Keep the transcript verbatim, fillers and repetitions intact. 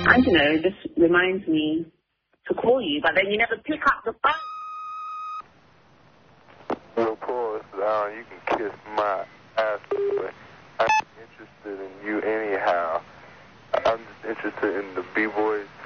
I don't know, it just reminds me to call you, but then you never pick up the phone. Well, of course, uh, you can kiss my ass, but I'm interested in you anyhow. I'm just interested in the B-boys